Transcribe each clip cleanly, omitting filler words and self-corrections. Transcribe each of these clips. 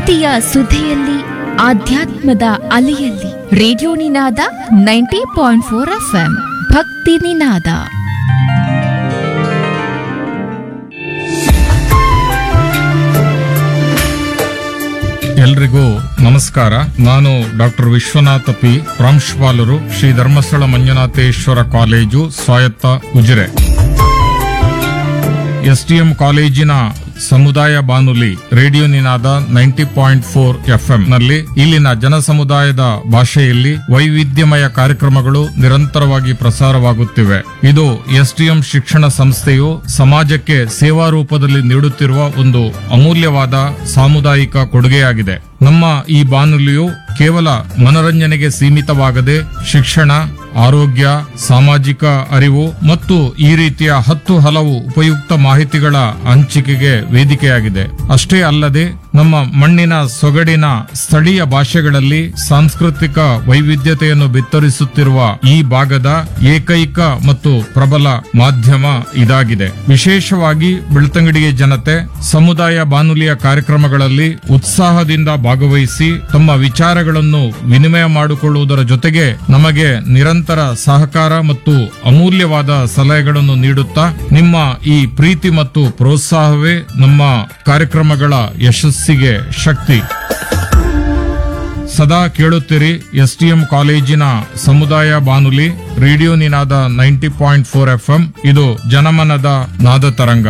ಭಕ್ತಿಯ ಸುಧೆಯಲ್ಲಿ ಆಧ್ಯಾತ್ಮದ ಅಲೆಯಲ್ಲಿ ರೇಡಿಯೋ ನಿನಾದ 90.4 FM ಭಕ್ತಿ ನಿನಾದ. ಎಲ್ರಿಗೂ ನಮಸ್ಕಾರ. ನಾನು ಡಾಕ್ಟರ್ ವಿಶ್ವನಾಥ ಪಿ, ಪ್ರಾಂಶುಪಾಲರು, ಶ್ರೀ ಧರ್ಮಸ್ಥಳ ಮಂಜುನಾಥೇಶ್ವರ ಕಾಲೇಜು, ಸ್ವಾಯತ್ತ ಉಜಿರೆ. ಎಸ್ಟಿಎಂ ಕಾಲೇಜಿನ ಸಮುದಾಯ ಬಾನುಲಿ ರೇಡಿಯೋ ನಿನಾದ 90.4 FM ನಲ್ಲಿ ಇಲ್ಲಿನ ಜನಸಮುದಾಯದ ಭಾಷೆಯಲ್ಲಿ ವೈವಿಧ್ಯಮಯ ಕಾರ್ಯಕ್ರಮಗಳು ನಿರಂತರವಾಗಿ ಪ್ರಸಾರವಾಗುತ್ತಿವೆ. ಇದು ಎಸ್ಟಿಎಂ ಶಿಕ್ಷಣ ಸಂಸ್ಥೆಯು ಸಮಾಜಕ್ಕೆ ಸೇವಾ ರೂಪದಲ್ಲಿ ನೀಡುತ್ತಿರುವ ಒಂದು ಅಮೂಲ್ಯವಾದ ಸಾಮುದಾಯಿಕ ಕೊಡುಗೆಯಾಗಿದೆ. ನಮ್ಮ ಈ ಬಾನುಲಿಯು ಕೇವಲ ಮನೋರಂಜನೆಗೆ ಸೀಮಿತವಾಗದೆ ಶಿಕ್ಷಣ, ಆರೋಗ್ಯ, ಸಾಮಾಜಿಕ ಅರಿವು ಮತ್ತು ಈ ರೀತಿಯ 10 ಹಲವು ಉಪಯುಕ್ತ ಮಾಹಿತಿಗಳ ಹಂಚಿಕೆಗೆ ವೇದಿಕೆಯಾಗಿದೆ. ಅಷ್ಟೇ ಅಲ್ಲದೆ ನಮ್ಮ ಮಣ್ಣಿನ ಸೊಗಡಿನ ಸ್ಥಳೀಯ ಭಾಷೆಗಳಲ್ಲಿ ಸಾಂಸ್ಕೃತಿಕ ವೈವಿಧ್ಯತೆಯನ್ನು ಬಿತ್ತರಿಸುತ್ತಿರುವ ಈ ಭಾಗದ ಏಕೈಕ ಮತ್ತು ಪ್ರಬಲ ಮಾಧ್ಯಮ ಇದಾಗಿದೆ. ವಿಶೇಷವಾಗಿ ಬೆಳ್ತಂಗಡಿಯ ಜನತೆ ಸಮುದಾಯ ಬಾನುಲಿಯ ಕಾರ್ಯಕ್ರಮಗಳಲ್ಲಿ ಉತ್ಸಾಹದಿಂದ ಭಾಗವಹಿಸಿ ತಮ್ಮ ವಿಚಾರಗಳನ್ನು ವಿನಿಮಯ ಮಾಡಿಕೊಳ್ಳುವುದರ ಜೊತೆಗೆ ನಮಗೆ ನಿರಂತರ ಸಹಕಾರ ಮತ್ತು ಅಮೂಲ್ಯವಾದ ಸಲಹೆಗಳನ್ನು ನೀಡುತ್ತಾ ನಿಮ್ಮ ಈ ಪ್ರೀತಿ ಮತ್ತು ಪ್ರೋತ್ಸಾಹವೇ ನಮ್ಮ ಕಾರ್ಯಕ್ರಮಗಳ ಯಶಸ್ಸಿಗೆ ಶಕ್ತಿ. ಸದಾ ಕೇಳುತ್ತೀರಿ ಎಸ್ಟಿಎಂ ಕಾಲೇಜಿನ ಸಮುದಾಯ ಬಾನುಲಿ ರೇಡಿಯೋ ನಿನಾದ 90.4 FM. ಇದು ಜನಮನದ ನಾದ ತರಂಗ.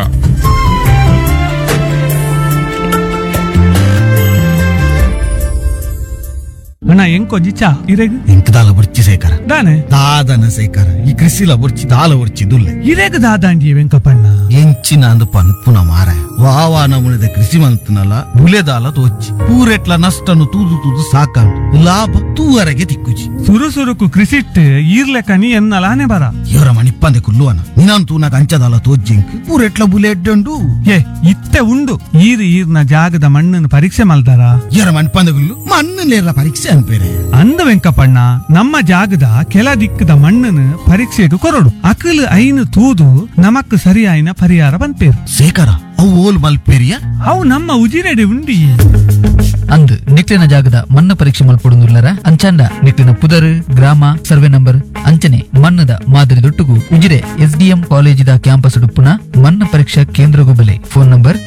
ಅಣ್ಣ ಎಂಕೊ ಜಿಚ್ಚಾ ಇರೇಗ ಎಂಕ್ ದಾಲ ಬುರ್ಚಿ ಸೇಕರ ದಾನೆ ದಾದನ ಸೇಕರ ಈ ಕೃಷಿಲ ಬುರ್ಚಿ ದಾಲ ಬುರ್ಚಿ ದುಲ್ಲೆ ಇರೇಗ ದಾದಾಂಡಿ ವೆಂಕಪಣ್ಣ ಎಂಚಿನ ಅಂದು ಪನ್ಪುನ ಮಾರ ವಾವಾ ನಮುನಿದ ಕೃಷಿ ಮಂತನಲ ಬುಲೆದಾಲ ತೋಚಿ ಪೂರೆಟ್ಲ ನಷ್ಟನು ತೂದು ತೂದು ಸಾಕಾಂಡು ಲಾಭ ತೂವರೆಗೆ ತಿಕ್ಕುಜಿ ಸುರು ಸುರುಕು ಕೃಷಿಟ್ ಈರ್ಲೆಕ ನೀ ಎನ್ನಲಾನೆ ಬರ ಇವರ ಮಣಿಪ್ಪಂದೆ ಕುಲ್ಲುವನ ನಿನಂತೂ ನಾಗ ಅಂಚದಾಲ ತೋಜ್ಜಿಂಕ್ ಪೂರೆಟ್ಲ ಬುಲೆ ಎಡ್ಡಂಡು ಏ ಇತ್ತೆ ಉಂಡು ಈರ್ನ ಜಾಗದ ಮಣ್ಣನ್ನು ಪರೀಕ್ಷೆ ಮಲ್ದಾರ ಇವರ ಮಣಿಪ್ಪಂದೆ ಕುಲ್ಲು ಮಣ್ಣಲ್ಲೇರ ಪರೀಕ್ಷೆ ಅನ್ಪೇರೆ ಅಂದ ವೆಂಕಪಣ್ಣ ನಮ್ಮ ಜಾಗದ ಕೆಲ ದಿಕ್ಕದ ಮಣ್ಣನ್ನು ಪರೀಕ್ಷೆಗೆ ಕೊರಡು ಅಕಲ್ ಐನು ತೂದು ನಮಕ್ ಸರಿಯಾಯಿನ ಪರಿಹಾರ ಬಂತೇರು ಸೇಕರ ಅವು ಓಲ್ ಮಲ್ಪೇರಿಯ ಅವು ನಮ್ಮ ಉಜಿರೆಡೆ ಉಂಡಿ ಅಂದ್ ನಿಕ್ಲಿನ ಜಾಗದ ಮಣ್ಣು ಪರೀಕ್ಷೆ ಮಲ್ಪಡುವುದಿಲ್ಲರ ಅಂಚಾಂಡ ನಿಕ್ಲಿನ ಪುದರ್ ಗ್ರಾಮ ಸರ್ವೆ ನಂಬರ್ ಅಂಚನೆ ಮಣ್ಣದ ಮಾದರಿ ದೊಟ್ಟುಗು ಉಜಿರೆ ಎಸ್ಡಿಎಂ ಕಾಲೇಜಿದ ಕ್ಯಾಂಪಸ್ ಡುಪ್ಪುನ ಮಣ್ಣು ಪರೀಕ್ಷಾ ಕೇಂದ್ರಗು ಬೆಲೆ. ಫೋನ್ ನಂಬರ್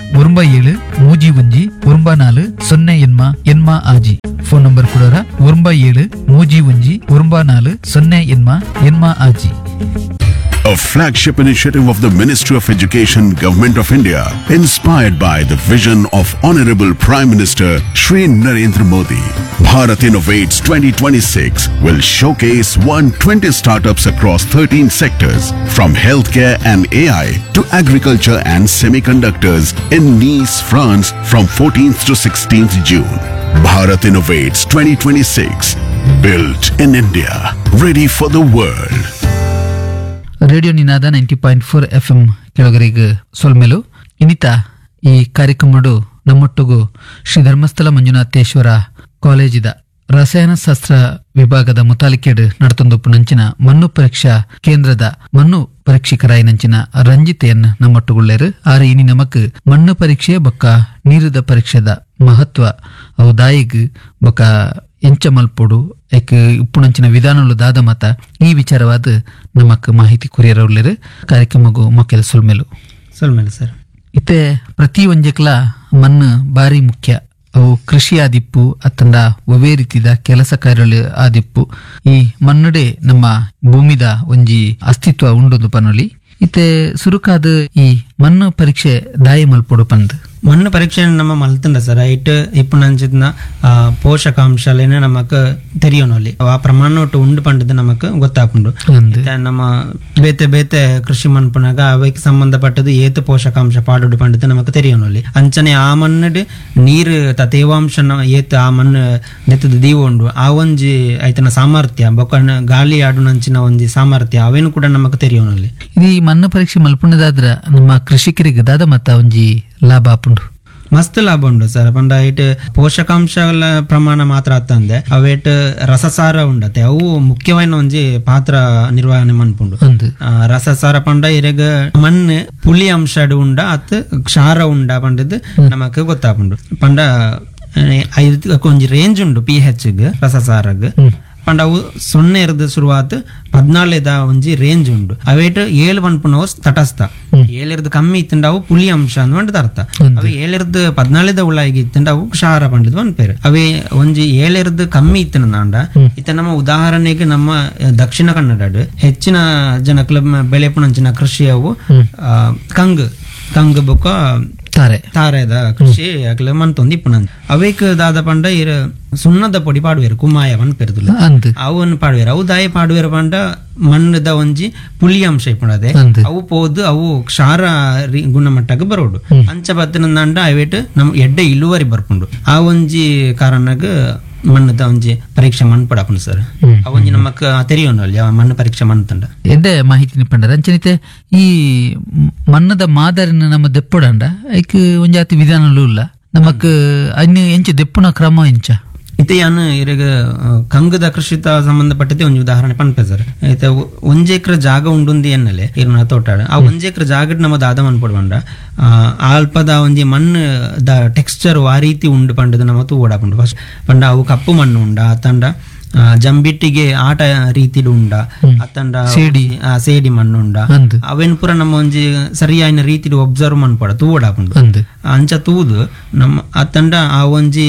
9731 ಎನ್ಮ ಆಜಿ. ಫೋನ್ ನಂಬರ್ ಕೊಡೋರ 9731 ಎನ್ಮ ಆಜಿ. A flagship initiative of the Ministry of Education, Government of India, inspired by the vision of Honorable Prime Minister Shri Narendra Modi. Bharat Innovates 2026 will showcase 120 startups across 13 sectors, from healthcare and AI to agriculture and semiconductors in Nice, France from 14th to 16th June. Bharat Innovates 2026, built in India, ready for the world. Radio Ninada 90.4 FM ಕೆಳಗರಿಗೆ ಸೊಲ್ಮೆಲು ಇನ್ನಿತ ಈ ಕಾರ್ಯಕ್ರಮಡು ನಮ್ಮೊಟ್ಟಿಗೂ ಶ್ರೀ ಧರ್ಮಸ್ಥಳ ಮಂಜುನಾಥೇಶ್ವರ ಕಾಲೇಜಿದ ರಸಾಯನ ಶಾಸ್ತ್ರ ವಿಭಾಗದ ಮುತಾಲಿಕೆಡ್ ನಡತೊಂದೊಪ್ಪು ನಂಚಿನ ಮಣ್ಣು ಪರೀಕ್ಷಾ ಕೇಂದ್ರದ ಮಣ್ಣು ಪರೀಕ್ಷಕರಾಯಿ ನಂಚಿನ ರಂಜಿತೆಯನ್ನ ನಮ್ಮೊಟ್ಟುಗುಳ್ಳೇರು. ಆರೆ ಇನಿ ನಮಕ್ ಮಣ್ಣು ಪರೀಕ್ಷೆ ಬೊಕ್ಕ ನೀರಿದ ಪರೀಕ್ಷೆದ ಮಹತ್ವ ಅವು ದಾಯಿಗ್ ಬೊಕ್ಕ ಎಂಚ ಮಲ್ಪೋಡು ಏಕ್ ಉಪ್ಪುನಂಚಿನ ವಿಧಾನಗಳು ದಾದ ಮತ ಈ ವಿಚಾರವಾದ ನಮಕ್ ಮಾಹಿತಿ ಕೊರಿಯರವ್ಲೇರು ಕಾರ್ಯಕ್ರಮಗೂ ಮೊಕ್ಕೆದ ಸೊಲ್ಮೆಲು ಸರ್. ಇತ್ತೆ ಪ್ರತಿ ಒಂಜಕ್ಲ ಮಣ್ಣು ಬಾರಿ ಮುಖ್ಯ. ಅವು ಕೃಷಿ ಆದಿಪ್ಪು ಅತ್ತಂಡ ಒವೇ ರೀತಿದ ಕೆಲಸ ಕಾರ್ಯಗಳು ಆದಿಪ್ಪು. ಈ ಮಣ್ಣುಡೆ ನಮ್ಮ ಭೂಮಿದ ಒಂಜಿ ಅಸ್ತಿತ್ವ ಉಂಡೊಂದು ಪನೊಲಿ. ಇತ್ತೆ ಸುರುಕಾದ ಈ ಮಣ್ಣು ಪರೀಕ್ಷೆ ದಾಯಿ ಮಲ್ಪೋಡು ಪಂದ್ ಮಣ್ಣು ಪರೀಕ್ಷೆ ನಮ್ಮ ಮಲ್ತಂಡ ಸರ್ ಐಟ್ ಇಪ್ಪು ನಂಚಿದ್ನ ಪೋಷಕಾಂಶಲೇನೆ ನಮಕ್ ತೆರಿಯೋನಲ್ಲಿ ಆ ಪ್ರಮಾಣ ಒಟ್ಟು ಉಂಡು ಪಂಡದ ನಮಕ್ ಗೊತ್ತಾಪುಂಡು. ನಮ್ಮ ಬೇತೆ ಬೇತೆ ಕೃಷಿ ಮನ್ಪುನಾಗ ಅವಕ್ಕೆ ಸಂಬಂಧಪಟ್ಟದು ಏತು ಪೋಷಕಾಂಶ ಪಾಡುಡು ಪಂಡದ ನಮಕ್ ತೆರಿಯೋನಲ್ಲಿ ಅಂಚನೆ ಆ ಮಣ್ಣು ನೀರು ತೇವಾಂಶ ಏತು ಆ ಮಣ್ಣು ನೆತ್ತದ ದೀವ ಉಂಡು ಆ ಒಂಜಿ ಐತನ ಸಾಮರ್ಥ್ಯ ಬೊಕ್ಕ ಗಾಳಿ ಆಡು ನಂಚಿನ ಒಂಜಿ ಸಾಮರ್ಥ್ಯ ಅವೇನು ಕೂಡ ನಮಕ್ ತೆರಿಯೋನಲ್ಲಿ. ಈ ಮಣ್ಣು ಪರೀಕ್ಷೆ ಮಲ್ಪುಣದಾದ್ರ ನಮ್ಮ ಕೃಷಿಕರಿಗೆ ದಾದ ಮತ್ತ ಒಂಜಿ ಲಾಭ ಆಪುಂಡು. ಮಸ್ತ್ ಲಾಭ ಉಂಡು ಸರ್. ಪಂಡ ಐಟ್ ಪೋಷಕಾಂಶಗಳ ಪ್ರಮಾಣ ಮಾತ್ರ ಆತಂದೆ ಅವೇಟ್ ರಸಸಾರ ಉಂಡತೆ ಅವು ಮುಖ್ಯವಾದ ಒಂಜಿ ಪಾತ್ರ ನಿರ್ವಹಣೆ ಮನ್ಪುಂಡು. ರಸಸಾರ ಪಂಡ ಇರೆಗ ಮಣ್ಣು ಪುಳಿ ಅಂಶ ಉಂಡ ಅತ್ ಕ್ಷಾರ ಉಂಡ ಪಂಡದ್ ನಮಕ್ ಗೊತ್ತಾಪುಂಡು. ಪಂಡ ಒಂಜಿ ರೇಂಜ್ ಉಂಡು pH ರಸಸಾರಗ್ ಪಂಡ ಅವು 0 ಇರ್ದು ಶುರುವಾತ್ 14 ಒಂಜಿ ರೇಂಜ್ ಉಂಡು ಅವೇಟ್ 7 ಪನ್ಪುನವು ತಟಸ್ಥ 7 ಇರ್ದು ಕಮ್ಮಿ ಇತ್ತಂಡ ಅವು ಪುಲಿ ಅಂಶ ಅಂತ ಅರ್ಥ ಅವೆ 7 ಇರ್ದು 14 ಉಳ್ಳಾಗಿ ಇತ್ತಂಡ ಅವು ಕ್ಷಾರ ಪಂಡದು ಅನ್ಪೇರು ಅವೇ ಒಂಜಿ 7 ಇರ್ದು ಕಮ್ಮಿ ಇತ್ತಂಡ ಇತ್ತ ನಮ್ಮ ಉದಾಹರಣೆಗೆ ನಮ್ಮ ದಕ್ಷಿಣ ಕನ್ನಡ ಹೆಚ್ಚಿನ ಜನಕ್ಲ ಬೆಳೆ ಪುಣಂಚಿನ ಕೃಷಿ ಅವು ಕಂಗ್ ಬೊಕ್ಕ ತಾರೆದ ಕೃಷಿ ಆಗ್ಲ ಮಂತೊಂದು ಇಪ್ಪುನಂದ್ ಅವೇಕ್ ದಾದ ಪಂಡ ಇರ ಸುಣ್ಣದ ಪೊಡಿ ಪಾಡುವೇರು ಕುಮಾಯವನ್ ಪೆರುದುಲ್ಲ ಅವನ್ ಪಾಡುವೇರು ಅವು ದಾಯ ಪಾಡುವೇರು ಪಂಡ ಮಣ್ಣದ ಒಂಜಿ ಪುಲಿ ಅಂಶ ಇಪ್ಪುಣದೆ ಅವು ಪೋದು ಅವು ಕ್ಷಾರ ಗುಣಮಟ್ಟಕ್ಕೆ ಬರೋಡು ಅಂಚ ಬತ್ತನಂದ ಅವೇಟ್ ನಮ್ ಎಡ್ಡೆ ಇಳುವರಿ ಬರ್ಪುಂಡು ಆ ಒಂಜಿ ಕಾರಣಗ ಮಣ್ಣದ ಒಂಜಿ ಪರೀಕ್ಷೆ ಮಣ್ಣು ಪಡಾಪುಂಡು ಸರ್ ಅವೊಂಜಿ ನಮಕ್ ತೆರಿಯೋನಲ್ಲ ಮಣ್ಣು ಪರೀಕ್ಷೆ ಮಣ್ಣು ಎಡ್ಡೆ ಮಾಹಿತಿ ನಿಪ್ಪಂಡ ಅಂಚನಿತೆ ಈ ಮಣ್ಣದ ಮಾದರಿನ ನಮ್ಮ ದೆಪ್ಪುಡಂಡ ಐಕ್ ಒಂಜಾತಿ ವಿಧಾನಲು ಇಲ್ಲ ನಮಕ್ ಅನ್ನು ಎಂಚ ದೆಪ್ಪುನ ಕ್ರಮ ಎಂಚ ಇತ್ತೆ ಯಾನು ಇರಗ ಕಂಗದ ಕೃಷಿತ ಸಂಬಂಧಪಟ್ಟತೆ ಒಂಜಿ ಉದಾಹರಣೆ ಪನ್ಪೆ ಸರ್ ಐತೆ 1 ಎಕರೆ ಜಾಗ ಉಂಡುಂದಿ ಎನ್ನಲೆ ಇರ್ನ ತೋಟಾಡ ಆ 1 ಎಕರೆ ಜಾಗ ನಮ್ಮ ದಾದ ಮನ್ಪೊಡ್ಬಂಡ ಅಲ್ಪದ ಒಂಜಿ ಮಣ್ಣು ದ ಟೆಕ್ಸ್ಚರ್ ಆ ರೀತಿ ಉಂಡು ಪಂಡದ ನಮ್ಮ ತೂಡಾಪುಂಡು ಫಸ್ಟ್ ಪಂಡ ಅವು ಕಪ್ಪು ಮಣ್ಣು ಉಂಡ ಅತ್ತಂಡ ಜಂಬಿಟ್ಟಿಗೆ ಆಟ ರೀತಿ ಉಂಡ ಅತ್ತಂಡ ಸೇಡಿ ಮಣ್ಣು ಉಂಡ ಅವೇನ್ ಪೂರ ನಮ್ಮ ಒಂಜಿ ಸರಿಯಾದ ರೀತಿ ಒಬ್ಸರ್ವ್ ಮನ್ಪಡ ತೂಡಾಪುಂಡು ಅಂಚ ತೂದು ನಮ್ಮ ಅತ್ತಂಡ ಆ ಒಂಜಿ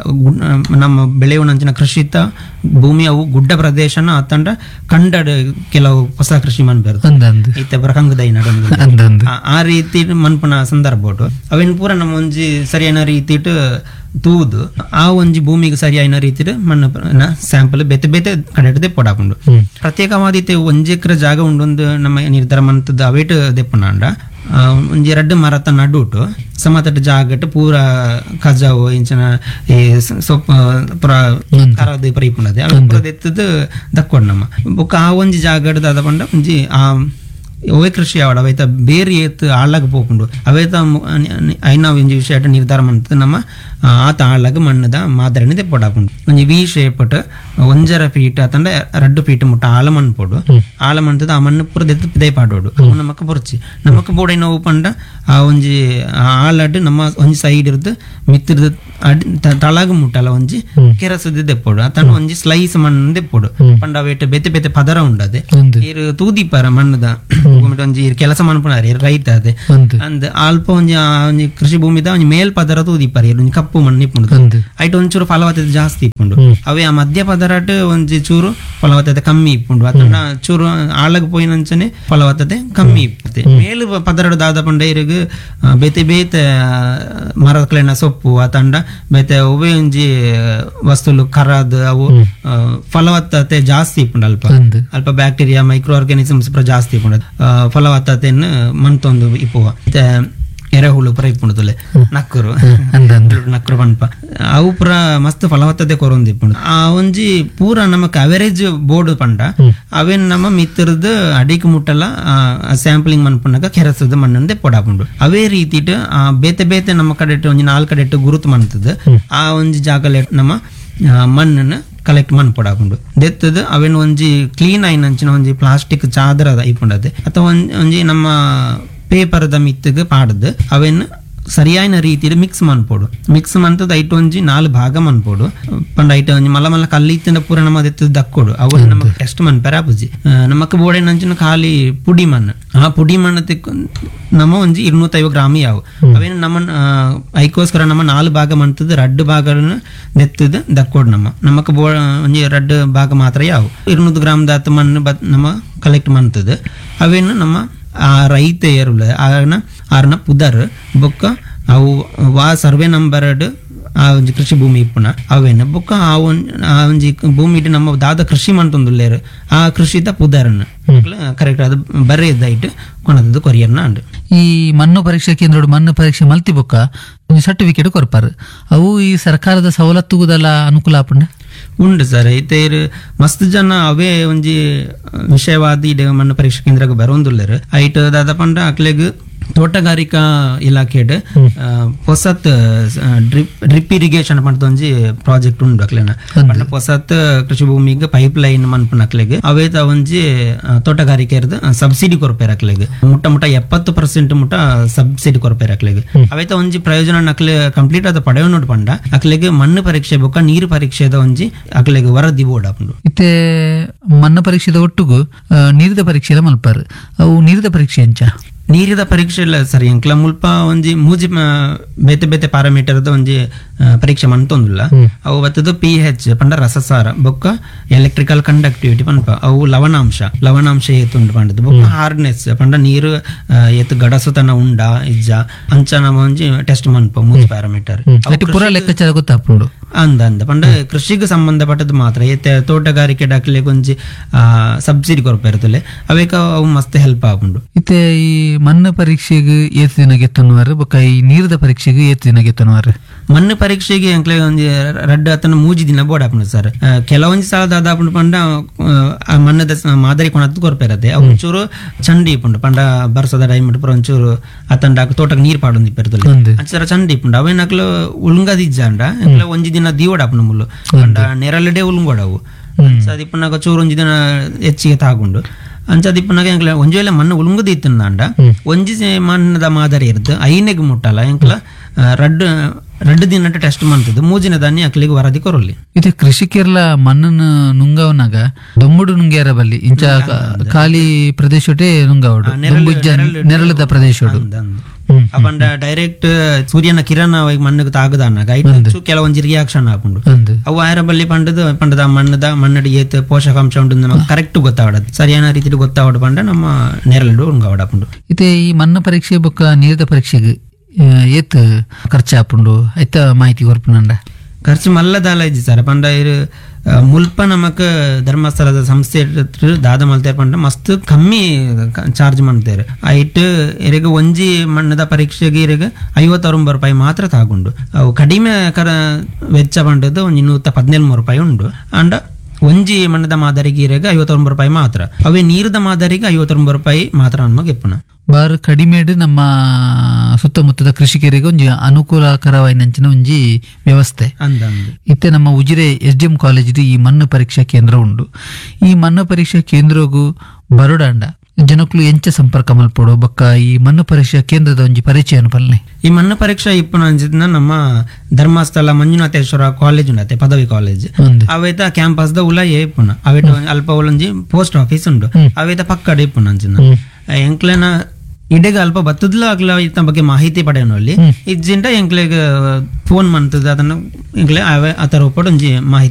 ನಮ್ಮ ಬೆಳೆಯುವಂಚಿನ ಕೃಷಿತ ಭೂಮಿ ಅವು ಗುಡ್ಡ ಪ್ರದೇಶನ ಅತ್ತಂಡ ಕಂಡಡ ಕೆಲವು ಹೊಸ ಕೃಷಿ ಮನ್ಪೇರು ಇತ್ತೆ ಪ್ರಕಂಗದೈ ನಡ ಆ ರೀತಿ ಮನ್ಪನ ಸಂದರ್ಭ ಅವೇನ್ ಪೂರ ನಮ್ಮ ಒಂಜಿ ಸರಿಯಾದ ರೀತಿ ತೂದು ಆ ಒಂಜಿ ಭೂಮಿಗೆ ಸರಿಯಾದ ರೀತಿ ಮಣ್ಣು ಸ್ಯಾಂಪಲ್ ಬೇತೆ ಬೇತೆ ಕಡೆ ದೆಪ್ಪಡಾಪುಂಡು ಪ್ರತ್ಯೇಕವಾದ 1 ಎಕರೆ ಜಾಗ ಉಂಡೊಂದು ನಮ್ಮ ನಿರ್ಧಾರ ಮಂತದ ಅವೇಟ್ ದೆಪ್ಪುನಾಂಡ ಒಂಜಿ 2 ಮರತ ನಡುಟು ಸಮತಟ್ಟು ಜಾಗಟ್ ಪೂರ ಕಜಾವು ಇಂಚನ ಈ ಸೊಪ್ಪು ಪುರ ಕರದು ಪರಿಪುಂಡದೆ ಅವು ಪೂರ ದೆತ್ತದು ದಕ್ಕೊಡ್ ನಮ್ಮ ಬೊಕ್ಕ ಆ ಒಂಜಿ ಜಾಗಡ್ ದಾದ ಪಂಡ ಒಂಜಿ ಆ ಒವೆ ಕೃಷಿ ಆವಡ ಅವೈತ ಬೇರೆ ಏತ್ ಆಳಾಗ ಪೋಪುಂಡು ಅವೈತ ಐನ ಒಂಜಿ ವಿಷಯ ನಿರ್ಧಾರ ಮಂತದ ನಮ್ಮ ಆತ ಆಳಾಗ ಮಣ್ಣದ ಮಾದರಿನ ದೆಪ್ಪಡಾಪುಂಡು ಒಂಜಿ ವಿ ಶೇಪಟ್ 1.5 ಫೀಟ್ ಅತಂಡ 2 ಫೀಟ್ ಮುಟ್ಟ ಆಳ ಮಣ್ಣು ಪೋಡು ಆಳ ಮಣ್ಣದ ಆ ಮಣ್ಣು ಪೂರ ದೆತ್ತು ಪಿದೈ ಪಾಡೋಡು ಅವು ನಮಕ್ ಪೊರ್ಚಿ ನಮಕ್ ಬೋಡೈ ನೋವು ಪಂಡ ಆ ಒಂಜಿ ಆಳಡ್ ನಮ್ಮ ಒಂಜಿ ಸೈಡ್ ಇರ್ದು ಮಿತ್ತಿರ್ದು ತಳಗ ಮುಟ್ಟಲ್ಲ ಒಂಜಿ ಕೆರಸದ ದೆಪ್ಪೋಡು ಅತಂಡ ಒಂಜಿ ಸ್ಲೈಸ್ ಮಣ್ಣು ದೆಪ್ಪೋಡು ಪಂಡ ಅವೇಟ್ ಬೇತೆ ಬೇತೆ ಪದರ ಉಂಡದೆ ಇರು ತೂದಿಪಾರ ಮಣ್ಣದ ಒಂಜಿ ಕೆಲಸ ಮನ್ಪುನಾರಿ ರೈತ ಅದೇ ಅಂದ್ ಅಲ್ಪ ಒಂಜಿ ಕೃಷಿ ಭೂಮಿದ ಒಂಜಿ ಮೇಲ್ ಪದರ ತೂದಿಪಾರಿ ಒಂಜಿ ಕಪ್ಪು ಮಣ್ಣು ಇಪ್ಪುಂಡು ಐಟ್ ಒಂಚೂರು ಫಲವತ್ತತೆ ಜಾಸ್ತಿ ಇಪ್ಪುಂಡು ಅವೇ ಆ ಮಧ್ಯ ಪದರಟ್ ಒಂಜಿ ಚೂರು ಫಲವತ್ತತೆ ಕಮ್ಮಿ ಇಪ್ಪುಂಡು ಅತಂಡ ಚೂರು ಆಳಗ್ ಪೋಯಿನಂಚನೆ ಫಲವತ್ತತೆ ಕಮ್ಮಿ ಇಪ್ಪುತ್ತೆ ಮೇಲು ಪದರಡ್ ದಾದ ಪಂಡ ಇರಗ್ ಬೇತೆ ಬೇತೆ ಮರಕ್ಲೆನ ಸೊಪ್ಪು ಅತಂಡ ಬೇತೆ ಒವೆ ಒಂಜಿ ವಸ್ತುಲು ಕರದ್ ಅವು ಫಲವತ್ತತೆ ಜಾಸ್ತಿ ಇಪ್ಪುಂಡು ಅಲ್ಪ ಬ್ಯಾಕ್ಟೀರಿಯಾ ಮೈಕ್ರೋ ಆರ್ಗಾನಿಸಮ್ಸ್ ಜಾಸ್ತಿ ಇಪ್ಪುಂಡು ಫಲವತ್ತತೆಯನ್ನು ಮಂತೊಂದು ಇಪ್ಪುವ ಎರೆಹುಳು ಪುರ ಇಪ್ಪುಂಡುಲೆ ನಕ್ಕರು ಪನ್ಪ ಅವು ಪುರ ಮಸ್ತ್ ಫಲವತ್ತತೆ ಕೊರೊಂದು ಇಪ್ಪುಂಡು ಆ ಒಂಜಿ ಪೂರ ನಮಕ್ ಅವರೇಜ್ ಬೋರ್ಡ್ ಪಂಡ ಅವೇನ್ ನಮ್ಮ ಮಿತ್ರದ್ ಅಡಿಕ್ ಮುಟ್ಟಲ ಸ್ಯಾಂಪಲಿಂಗ್ ಮನ್ಪುಂಡಾಗ ಕೆರಸದ ಮಣ್ಣಂದೆ ಪೊಡಾಪುಂಡು ಅವೇ ರೀತಿಟ್ ಬೇತೆ ಬೇತೆ ನಮ್ಮ ಕಡೆ ಒಂಜಿ 4 ಕಡೆ ಗುರುತು ಮಂತದ ಆ ಒಂಜಿ ಜಾಗಲೆ ನಮ್ಮ ಮಣ್ಣನ್ನು ಕಲೆಕ್ಟ್ ಮನ್ಪೊಡಾಪುಂಡು ದೆತ್ತದ ಅವೇನ್ ಒಂಜಿ ಕ್ಲೀನ್ ಆಯ್ನಂಚಿನ ಒಂಜಿ ಪ್ಲಾಸ್ಟಿಕ್ ಚಾದರ ಇಪ್ಪುಂಡದೆ ಅಥವಾ ಒಂಜಿ ನಮ್ಮ ಪೇಪರ್ದ ಮಿತ್ತಿಗೆ ಪಾಡದು ಅವೇನ್ ಸರಿಯಾದ ರೀತಿಯಲ್ಲಿ ಮಿಕ್ಸ್ ಮನ್ಪೋಡು ಮಿಕ್ಸ್ ಮಂತದ ಐಟ್ ಒಂಜಿ 4 ಭಾಗ ಮನ್ಪೋಡು ಪಂಡ ಐಟ್ ಒಂಜಿ ಮಲ್ಲ ಮಲ್ಲ ಕಲ್ಲಿತ್ತಿನ ಪೂರ ನಮ್ಮ ದೆತ್ತದ ದಕ್ಕೋಡು ಅವು ನಮಕ್ ಟೆಸ್ಟ್ ಮನ್ಪೆರ ಆಪುಜಿ ನಮಕ್ ಬೋಡೆ ನಂಚಿನ ಖಾಲಿ ಪುಡಿ ಮಣ್ಣು ಆ ಪುಡಿ ಮಣ್ಣು ತಿಕ್ಕು ನಮ್ಮ ಒಂಜಿ 250 ಗ್ರಾಮ್ ಯಾವು ಅವೇನು ನಮ್ಮ ಐಕೋಸ್ಕರ ನಮ್ಮ 4 ಭಾಗ ಮಂತದ 2 ಭಾಗನ ದೆತ್ತದ ದಕ್ಕೋಡು ನಮಕ್ ಒಂಜಿ 2 ಭಾಗ ಮಾತ್ರ ಯಾವು 200 ಗ್ರಾಮ್ ದಾತ ಮಣ್ಣು ನಮ್ಮ ಕಲೆಕ್ಟ್ ಮಂತದ ಅವೇನು ನಮ್ಮ ಆ ರೈತ ಏರುಲ ಆರ್ನ ಪುದರ್ ಬೊಕ್ಕ ಅವು ವಾ ಸರ್ವೆ ನಂಬರ್ ಆ ಒಂಜಿ ಕೃಷಿ ಭೂಮಿ ಇಪ್ಪುನ ಅವೇನ ಬೊಕ್ಕ ಆ ಒಂಜಿ ಭೂಮಿ ನಮ್ಮ ದಾದ ಕೃಷಿ ಮಂತೊಂದುಲ್ಲೇರು ಆ ಕೃಷಿದ ಪುದರ್ನ ಕರೆಕ್ಟ್ ಅದು ಬರೇ ಇದ್ದಾಯ್ತು ಕೊನದ್ದು ಕೊರಿಯರ್ನ ಅಂಡ್ ಈ ಮಣ್ಣು ಪರೀಕ್ಷಾ ಕೇಂದ್ರ ಮಣ್ಣು ಪರೀಕ್ಷೆ ಮಲ್ತಿ ಬೊಕ್ಕ ಒಂದು ಸರ್ಟಿಫಿಕೇಟ್ ಕೊರ್ಪಾರು ಅವು ಈ ಸರ್ಕಾರದ ಸವಲತ್ತುಗುದೆಲ್ಲ ಅನುಕೂಲ ಆಪುಂಡ ಉಂಡು ಸರ್ ಐತೆ ಮಸ್ತ್ ಜನ ಅವೇ ಒಂಜಿ ವಿಷಯವಾದ ಇಡೆ ಮಣ್ಣು ಪರೀಕ್ಷಾ ಕೇಂದ್ರಕ್ಕೆ ಬರೋಂದುಲ್ಲೇರು ಐಟ್ ದಾದ ಪಂಡ ಅಕ್ಲೆಗ್ ತೋಟಗಾರಿಕಾ ಇಲಾಖೆಡ್ ಪೊಸತ್ ಡ್ರಿಪ್ ಇರಿಗೇಷನ್ ಪಂಡ ಒಂಜಿ ಪ್ರಾಜೆಕ್ಟ್ ಉಂಡು ಅಕ್ಲೆನ ಪಂಡ ಪೊಸತ್ ಕೃಷಿ ಭೂಮಿಗೆ ಪೈಪ್ ಲೈನ್ ಮನ್ಪುನ ಅಕ್ಲೆಗ್ ಅವೇತ ಒಂಜಿ ತೋಟಗಾರಿಕೆ ಸಬ್ಸಿಡಿ ಕೊರ್ಪೇರ್ ಅಕ್ಲೆಗ್ ಮುಟ್ಟ 70% ಮುಟ್ಟ ಸಬ್ಸಿಡಿ ಕೊರ್ಪೇರ್ ಅಕ್ಲೆಗ್ ಅವೇತ ಒಂಜಿ ಪ್ರಯೋಜನ ಅಕ್ಲೆ ಕಂಪ್ಲೀಟ್ ಆದ ಪಡೆಯೋನೋಡು ಪಂಡ ಅಕ್ಲೆಗ್ ಮಣ್ಣು ಪರೀಕ್ಷೆ ಬೊಕ್ಕ ನೀರು ಪರೀಕ್ಷೆದ ಒಂಜಿ ಅಕ್ಲೆಗ್ ವರದಿ ಬೋರ್ಡ್ ಆಪುಂಡು ಇತ್ತೆ ಮಣ್ಣು ಪರೀಕ್ಷೆದ ಒಟ್ಟುಗು ನೀರಿದ ಪರೀಕ್ಷೆ ಮಲ್ಪಾರು ಅವು ನೀರಿದ ಪರೀಕ್ಷೆ ಎಂಚ ನೀರಿದ ಪರೀಕ್ಷೆ ಇಲ್ಲ ಸರಿ ಎಂಕ್ಲ ಮುಲ್ಪ ಒಂಜಿ ಮೂಜಿ ಬೇತೆ ಬೇತೆ ಪ್ಯಾರಾಮೀಟರ್ದ ಒಂಜಿ ಪರೀಕ್ಷೆ ಮಂತೊಂದುಲ್ಲ ಅವು ಬತ್ತದು pH ಪಂಡ ರಸಸಾರ ಬೊಕ್ಕ ಎಲೆಕ್ಟ್ರಿಕಲ್ ಕಂಡಕ್ಟಿವಿಟಿ ಪನ್ಪ ಅವು ಲವಣಾಂಶ ಏತುಂಡು ಪಂಡದು ಬೊಕ್ಕ ಹಾರ್ಡ್ನೆಸ್ ಪಂಡ ನೀರು ಏತ್ ಗಡಸುತನ ಉಂಡ ಇಜ್ಜ ಅಂಚನ ಒಂಜಿ ಟೆಸ್ಟ್ ಮನ್ಪ ಮೂಜಿ ಪ್ಯಾರಾಮೀಟರ್ ಪೂರ ಲೆಕ್ಕಾಚಾರ ಗೊತ್ತಾಪುಂಡು ಅಂದ ಪಂಡ ಕೃಷಿಗೆ ಸಂಬಂಧಪಟ್ಟದ್ದು ಮಾತ್ರ ಏತೆ ತೋಟಗಾರಿಕೆ ಡಾಕ್ಲೆ ಒಂಜಿ ಸಬ್ಸಿಡಿ ಕೊರಪೇರ್ತಲೆ ಅವೇಕ ಅವು ಮಸ್ತ್ ಹೆಲ್ಪ್ ಆಪುಂಡು ಇತ್ತೆ ಈ ಮಣ್ಣು ಪರೀಕ್ಷೆಗೆ ಏತ್ ದಿನ ಗೆತ್ತನವಾರು ಬೊಕ್ಕ ಈ ನೀರಿದ ಪರೀಕ್ಷೆಗೆ ಏತ್ ದಿನ ಗೆತ್ತನವಾರು ಮಣ್ಣು ಪರೀಕ್ಷೆಗೆ ಎಂಕ್ಲೆ ಒಂಜಿ ರಡ್ಡ್ ಅತನ ಮೂಜಿ ದಿನ ಬೋರ್ಡ್ ಆಪುಂಡು ಸರ್ ಕೆಲವೊಂಜಿ ಸಾಲದ ಅದಾಪುಂಡು ಪಂಡ ಮಣ್ಣದ ಮಾದರಿ ಕೊಣತ್ತು ಕೊರಪೇರತ್ತೆ ಅವು ಒಂಚೂರು ಚಂಡಿ ಇಪ್ಪುಂಡು ಪಂಡ ಬರ್ಸದ ಟೈಮ್ ಪುರ ಒಂಚೂರು ಅತಂಡ ತೋಟಕ್ಕೆ ನೀರ್ ಪಾಡೊಂದು ಇಪ್ಪೇರ್ತಲೆ ಅಂಚರ ಚಂಡಿ ಇಪ್ಪುಂಡು ಅವೇನಕ್ಲು ಉಳುಂಗದಿಜ್ಜಾಂಡ ಎಂಕ್ಲೆ ಒಂಜಿ ದಿನ ದೀವಡ್ ಆಪುಂಡು ಮುಲ್ಲು ಪಂಡ ನೆರಳಡೆ ಉಳುಂಗೋಡವು ಅದಿಪ್ಪನಾಗ ಚೂರು ಒಂಜಿ ದಿನ ಹೆಚ್ಚಿಗೆ ತಾಗುಂಡು ಅಂಚದಿಪ್ಪನಾಗ ಎಂಕ್ಲ ಒಂಜಿ ವೇಳೆ ಮಣ್ಣು ಉಳುಂಗದ ಇತ್ತಂಡ ಒಂಜಿ ಮಣ್ಣದ ಮಾದರಿ ಇರ್ದು ಐನೆಗ್ ಮುಟ್ಟಲ್ಲ ಎಂಕ್ಲ ರಡ್ಡು ದಿನ ಟೆಸ್ಟ್ ಮಾಡ್ತದೆ ಮೂಜಿನ ದಾನಿ ಅಕ್ಲಿಗೆ ವರದಿ ಕೊರಲಿ ಇದು ಕೃಷಿಕರ್ಲ ಮಣ್ಣನ್ನು ನುಂಗವನಾಗ ದೊಂಬುಡು ನುಂಗ್ಯಾರ ಬಲ್ಲಿ ಇಂಚ ಖಾಲಿ ಪ್ರದೇಶ ನೆರಳದ ಪ್ರದೇಶ ಅಪಂಡ ಡೈರೆಕ್ಟ್ ಸೂರ್ಯನ ಕಿರಣ ಮಣ್ಣಿಗೆ ತಾಗದಾನಾಗ ಕೆಲವೊಂಜಿ ರಿಯಾಕ್ಷನ್ ಹಾಕೊಂಡು ಅವು ಆಯರ ಬಲ್ಲಿ ಪಂಡದ ಮಣ್ಣದ ಏತ್ ಪೋಷಕಾಂಶ ಉಂಟು ನಮಗೆ ಕರೆಕ್ಟ್ ಗೊತ್ತಾವಡದು ಸರಿಯಾದ ರೀತಿ ಗೊತ್ತಾವಡ ಪಂಡ ನಮ್ಮ ನೆರಳು ಉಂಗಾವಡಪುಂಡು ಇತ್ತೆ ಈ ಮಣ್ಣು ಪರೀಕ್ಷೆ ಬೊಕ್ಕ ನೀರಿದ ಪರೀಕ್ಷೆಗೆ ಏತ್ ಖರ್ಚು ಆಪುಂಡು ಐತ ಮಾಹಿತಿ ಕೊರ್ಪುನಂಡ ಖರ್ಚು ಮಲ್ಲದಾಲ ಇದ್ದಿ ಸರ್ ಪಂಡ ಮುಲ್ಪ ನಮಕ್ ಧರ್ಮಸ್ಥಳದ ಸಂಸ್ಥೆ ದಾದ ಮಲ್ತೇರ್ ಪಂಡ ಮಸ್ತ್ ಕಮ್ಮಿ ಚಾರ್ಜ್ ಮಾಡ್ತೇವೆ ಐಟ್ ಇರಗ ಒಂಜಿ ಮಣ್ಣದ ಪರೀಕ್ಷೆಗೆ ಇರಗ 56 ರೂಪಾಯಿ ಮಾತ್ರ ತಾಗುಂಡು ಅವು ಕಡಿಮೆ ವೆಚ್ಚ ಪಂಡದು ಒಂಜಿ 117 ರೂಪಾಯಿ ಉಂಡು ಅಂಡ ಒಂಜಿ ಮಣ್ಣದ ಮಾದರಿಗೆ ಇರಗ 59 ರೂಪಾಯಿ ಮಾತ್ರ ಅವೇ ನೀರದ ಮಾದರಿಗೆ 59 ರೂಪಾಯಿ ಮಾತ್ರ ನಮಗೆ ಎಪ್ಪುನ ಬಾರು ಕಡಿಮೆಡು ನಮ್ಮ ಸುತ್ತಮುತ್ತದ ಕೃಷಿಕರಿಗೆ ಒಂಜಿ ಅನುಕೂಲಕರವಾಯಿನಂಚಿನ ಒಂಜಿ ವ್ಯವಸ್ಥೆ ಇತ್ತೆ ನಮ್ಮ ಉಜಿರೆ SDM ಕಾಲೇಜ್ ಈ ಮಣ್ಣು ಪರೀಕ್ಷಾ ಕೇಂದ್ರ ಉಂಡು ಈ ಮಣ್ಣು ಪರೀಕ್ಷಾ ಕೇಂದ್ರಗೂ ಬರೋಡಾಂಡ ಜನಕ್ಕಳು ಎಂಚ ಸಂಪರ್ಕ ಮಲ್ಪಡು ಬೊಕ್ಕ ಈ ಮಣ್ಣು ಪರೀಕ್ಷಾ ಕೇಂದ್ರದ ಒಂಜಿ ಪರಿಚಯ ಅನುಪಲ್ನೆ ಈ ಮಣ್ಣು ಪರೀಕ್ಷಾ ಇಪ್ಪನ ಅಂಜಿದ್ನ ನಮ್ಮ ಧರ್ಮಸ್ಥಳ ಮಂಜುನಾಥೇಶ್ವರ ಕಾಲೇಜ್ ಉಂಡತೆ ಪದವಿ ಕಾಲೇಜ್ ಅವೇತ ಕ್ಯಾಂಪಸ್ ದ ಉಲ ಏಪುನ ಅವೇಟ ಅಲ್ಪ ಉಲಂಜಿ ಪೋಸ್ಟ್ ಆಫೀಸ್ ಉಂಡು ಅವೇತ ಪಕ್ಕಡ ಇಪ್ಪುನ ಅಂಜಿನ ಎಂಕ್ಲೆನ ಇಡೆಗ ಅಲ್ಪ ಬತ್ತದ್ಲ ಆಗ್ಲ ಇತ್ತ ಬಗ್ಗೆ ಮಾಹಿತಿ ಪಡೆಯೋನಲ್ಲಿ ಇಜ್ಜಿಂಟ ಎಂಕ್ಲೆಗ್ ಫೋನ್ ಮಾಡ್ತದ ಅದನ್ನು ಎಂಕ್ಲೆ ಅತರ ಒಪ್ಪಡು ಒಂಜಿ ಮಾಹಿತಿ